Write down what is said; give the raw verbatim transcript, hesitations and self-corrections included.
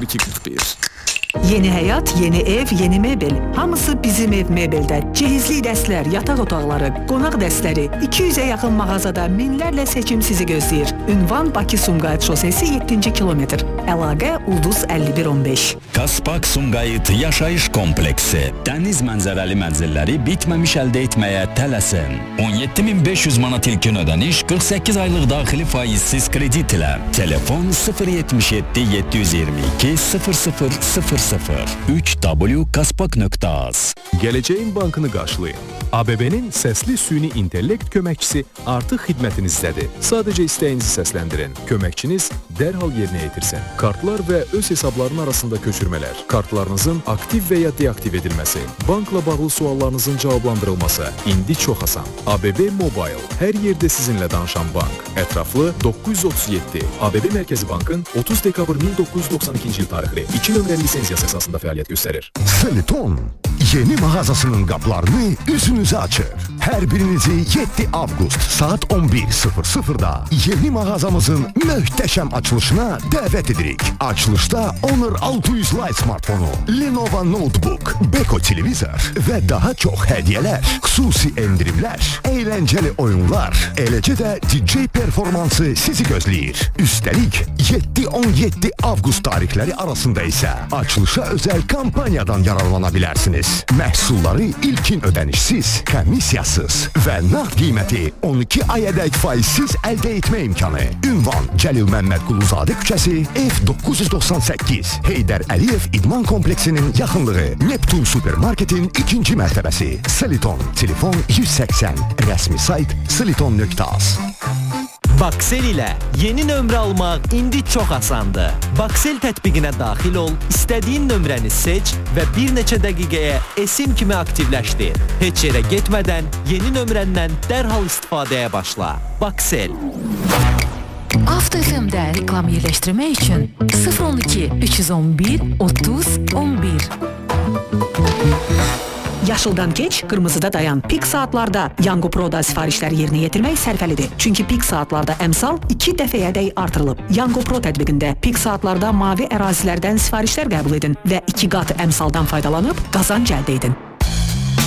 sıfır iki qırx bir. Yeni həyat, yeni ev, yeni mebel. Hamısı bizim ev mebeldə. Cihizli dəstlər, yataq otaqları, qonaq dəstləri, iki yüzə yaxın mağazada minlərlə seçim sizi gözləyir. Ünvan Bakı Sumqayıt şosesi yeddinci kilometr. Əlaqə Ulduz əlli bir on beş. Kaspak Sumqayıt yaşayış kompleksi. Dəniz mənzərəli mənzilləri bitməmiş əldə etməyə tələsin. on yeddi min beş yüz manat ilkin ödəniş, qırx səkkiz aylıq daxili faizsiz kredit ilə. Telefon sıfır yetmiş yeddi yeddi yüz iyirmi iki sıfır sıfır sıfır sıfır üç w kaspak nöqtə az. Gələcəyin bankını qarşılayın. A B B-nin səsli süni intellekt köməkçisi artıq xidmətinizdədir. Sadəcə istəyinizi səsləndirin. Köməkçiniz dərhal yerinə yetirsin. Kartlar və öz hesabların arasında köçürmələr, kartlarınızın aktiv və ya deaktiv edilməsi, bankla bağlı suallarınızın cavablandırılması indi çox asan. A B B Mobile, hər yerdə sizinlə danışan bank. Ətraflı doqquz yüz otuz yeddi. A B B Mərkəzi Bankın otuz dekabr min doqquz yüz doxsan ikinci il tarixli iki nömrəli lisenziyası əsasında fəaliyyət göstərir. Seliton yeni mağazasının qapılarını üzünüzə açır. Hər birinizi yeddi avqust saat on bir sıfır sıfırda yeni mağazamızın möhtəşəm açılışına dəvət edirik. Açılışda Honor altı yüz Lite smartfonu, Lenovo Notebook, Beko televizor və daha çox hədiyyələr, xüsusi endirimlər, əyləncəli oyunlar, eləcə də D J performansı sizi gözləyir. Üstəlik yeddi on yeddi avqust tarixləri arasında isə açılışa özəl kampaniyadan yararlana bilərsiniz. Məhsulları ilkin ödənişsiz, komissiyasız və nağd qiyməti on iki ayədək faizsiz əldə etmə imkanı. Ünvan Cəlil Məmməd Quluzadə küçəsi, F doqquz yüz doxsan səkkiz, Heydər Əliyev İdman kompleksinin yaxınlığı, Neptun Supermarketin ikinci mərtəbəsi. Seliton, telefon yüz səksən, rəsmi sayt seliton nöqtə az. Baksel ilə yeni nömrə almaq indi çox asandır. Baksel tətbiqinə daxil ol, istədiyin nömrəni seç və bir neçə dəqiqəyə esim kimi aktivləşdir. Heç yerə getmədən yeni nömrəndən dərhal istifadəyə başla. Baksel. Avto F M-də reklam yerləşdirmək üçün sıfır on iki üç yüz on bir otuz on bir. Yaşıldan keç, qırmızıda dayan. Pik saatlarda Yango Pro'da sifarişləri yerinə yetirmək sərfəlidir. Çünki pik saatlarda əmsal iki dəfəyədək artırılıb. Yango Pro tətbiqində pik saatlarda mavi ərazilərdən sifarişlər qəbul edin və iki qat əmsaldan faydalanıb qazanc əldə edin.